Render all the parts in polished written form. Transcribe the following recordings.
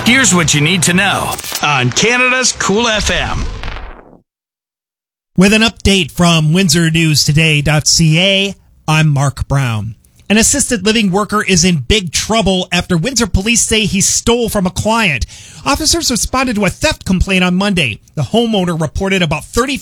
Here's what you need to know on Canada's Cool FM. With an update from WindsorNewsToday.ca, I'm Mark Brown. An assisted living worker is in big trouble after Windsor police say he stole from a client. Officers responded to a theft complaint on Monday. The homeowner reported about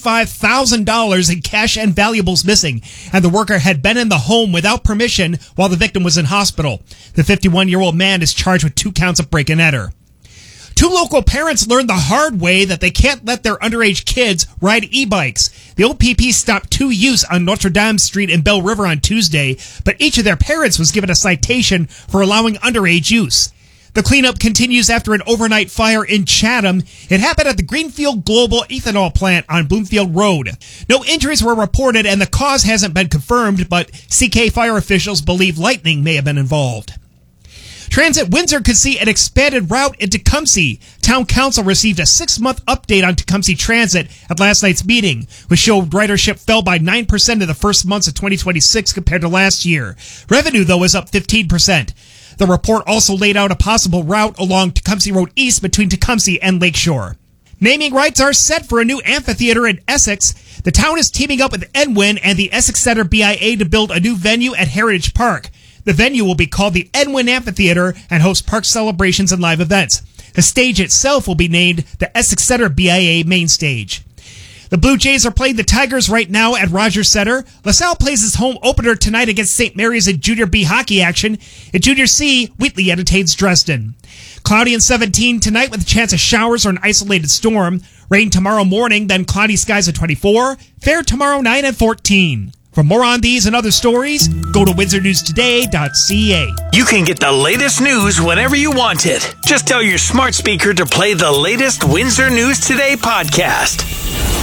$35,000 in cash and valuables missing, and the worker had been in the home without permission while the victim was in hospital. The 51-year-old man is charged with 2 counts of break and enter. 2 local parents learned the hard way that they can't let their underage kids ride e-bikes. The OPP stopped 2 youths on Notre Dame Street in Belle River on Tuesday, but each of their parents was given a citation for allowing underage use. The cleanup continues after an overnight fire in Chatham. It happened at the Greenfield Global Ethanol plant on Bloomfield Road. No injuries were reported and the cause hasn't been confirmed, but CK fire officials believe lightning may have been involved. Transit Windsor could see an expanded route in Tecumseh. Town Council received a 6-month update on Tecumseh Transit at last night's meeting, which showed ridership fell by 9% in the first months of 2026 compared to last year. Revenue, though, is up 15%. The report also laid out a possible route along Tecumseh Road East between Tecumseh and Lakeshore. Naming rights are set for a new amphitheater in Essex. The town is teaming up with Enwyn and the Essex Center BIA to build a new venue at Heritage Park. The venue will be called the Enwyn Amphitheater and host park celebrations and live events. The stage itself will be named the Essex Center BIA Main Stage. The Blue Jays are playing the Tigers right now at Rogers Center. LaSalle plays his home opener tonight against St. Mary's in Junior B hockey action. In Junior C, Wheatley entertains Dresden. Cloudy and 17 tonight with a chance of showers or an isolated storm. Rain tomorrow morning, then cloudy skies at 24. Fair tomorrow night at 14. For more on these and other stories, go to WindsorNewsToday.ca. You can get the latest news whenever you want it. Just tell your smart speaker to play the latest Windsor News Today podcast.